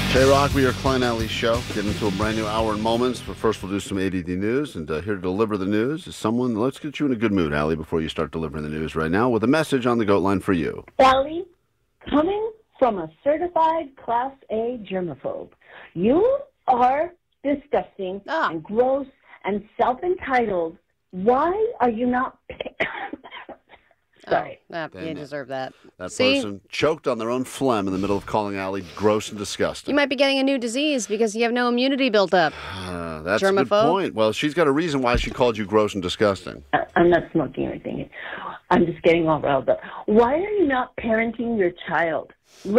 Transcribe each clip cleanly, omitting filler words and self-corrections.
K-Rock, we are Klein Alley Show. Getting into a brand new hour in moments, but first we'll do some ADD news. And here to deliver the news is someone. Let's get you in a good mood, Allie, before you start delivering the news right now with a message on the Goat Line for you. Allie, coming from a certified Class A germaphobe, you are disgusting and gross and self-entitled. Why are you not... Sorry. You deserve that. That person choked on their own phlegm in the middle of calling Allie gross and disgusting. You might be getting a new disease because you have no immunity built up. That's a good point. Well, she's got a reason why she called you gross and disgusting. I'm not smoking or anything. I'm just getting all riled up. Why are you not parenting your child?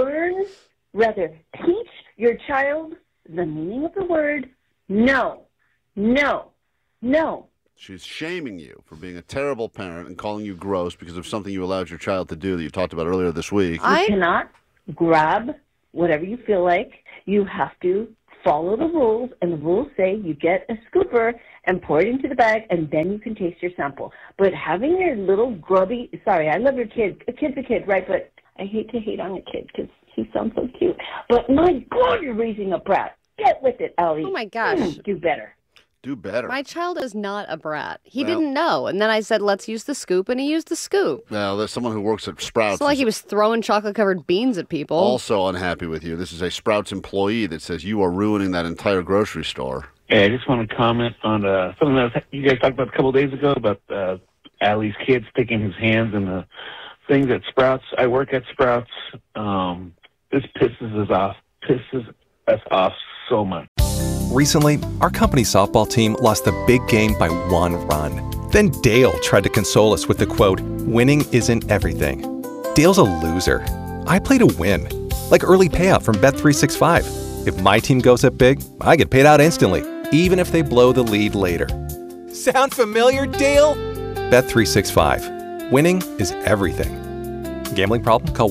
Teach your child the meaning of the word no. No. No. She's shaming you for being a terrible parent and calling you gross because of something you allowed your child to do that you talked about earlier this week. You cannot grab whatever you feel like. You have to follow the rules, and the rules say you get a scooper and pour it into the bag, and then you can taste your sample. But having your little grubby... Sorry, I love your kid. A kid's a kid, right? But I hate to hate on a kid because he sounds so cute. But my God, you're raising a brat. Get with it, Allie. Oh, my gosh. Do better. Do better. My child is not a brat. He didn't know. And then I said, let's use the scoop, and he used the scoop. Well, there's someone who works at Sprouts. It's not like he was throwing chocolate-covered beans at people. Also unhappy with you. This is a Sprouts employee that says you are ruining that entire grocery store. Hey, I just want to comment on something that you guys talked about a couple of days ago about Allie's kid sticking his hands in the things at Sprouts. I work at Sprouts. This pisses us off so much. Recently, our company softball team lost the big game by 1 run. Then Dale tried to console us with the quote, "Winning isn't everything." Dale's a loser. I play to win. Like early payout from Bet365. If my team goes up big, I get paid out instantly, even if they blow the lead later. Sound familiar, Dale? Bet365. Winning is everything. Gambling problem? Call